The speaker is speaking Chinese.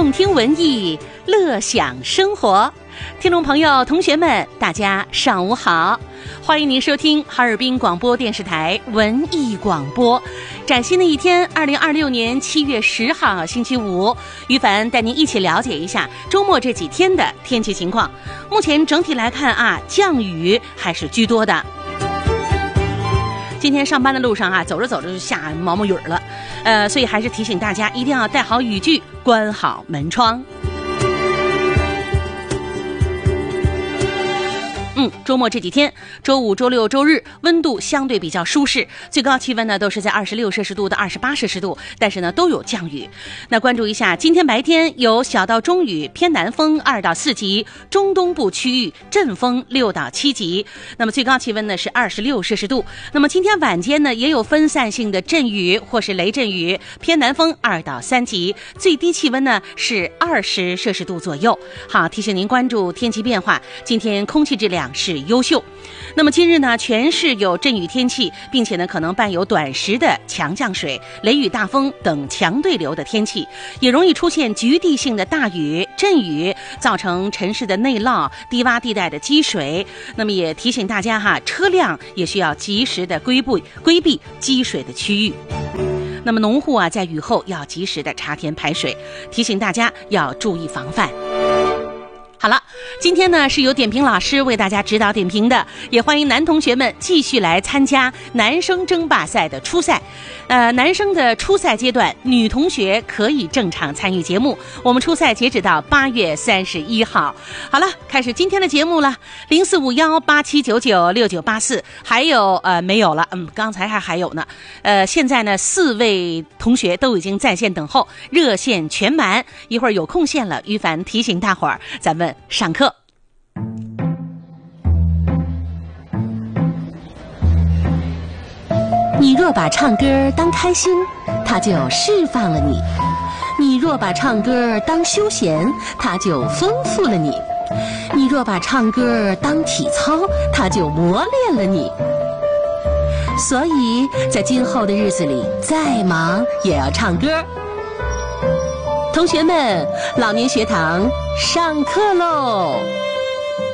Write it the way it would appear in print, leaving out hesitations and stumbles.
动听文艺，乐享生活。听众朋友、同学们，大家上午好，欢迎您收听哈尔滨广播电视台文艺广播。崭新的一天，2026年7月10号星期五，于凡带您一起了解一下周末这几天的天气情况。目前整体来看啊，降雨还是居多的。今天上班的路上啊，走着走着就下毛毛雨了，所以还是提醒大家一定要带好雨具，关好门窗。周末这几天，周五、周六、周日温度相对比较舒适，最高气温呢都是在26摄氏度到28摄氏度，但是呢都有降雨。那关注一下，今天白天有小到中雨，偏南风2到4级，中东部区域阵风6到7级。那么最高气温呢是26摄氏度。那么今天晚间呢也有分散性的阵雨或是雷阵雨，偏南风2到3级，最低气温呢是20摄氏度左右。好，提醒您关注天气变化。今天空气质量是优秀。那么今日呢，全市有阵雨天气，并且呢可能伴有短时的强降水、雷雨大风等强对流的天气，也容易出现局地性的大雨、阵雨，造成城市的内涝、低洼地带的积水。那么也提醒大家哈，车辆也需要及时的规避积水的区域。那么农户啊，在雨后要及时的插田排水，提醒大家要注意防范。好了，今天呢是由点评老师为大家指导点评的，也欢迎男同学们继续来参加男生争霸赛的初赛。男生的初赛阶段，女同学可以正常参与节目。我们初赛截止到8月31号。好了，开始今天的节目了。045187996984，还有没有了？刚才还有呢。现在呢4位同学都已经在线等候，热线全满。一会儿有空线了，于凡提醒大伙儿，咱们上课。 你若把唱歌当开心，它就释放了你；你若把唱歌当休闲，它就丰富了你；你若把唱歌当体操，它就磨练了你。所以在今后的日子里，再忙也要唱歌。同学们，老年学堂上课喽！